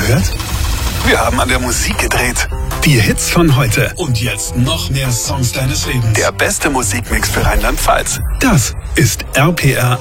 gehört? Wir haben an der Musik gedreht. Die Hits von heute. Und jetzt noch mehr Songs deines Lebens. Der beste Musikmix für Rheinland-Pfalz. Das ist RPR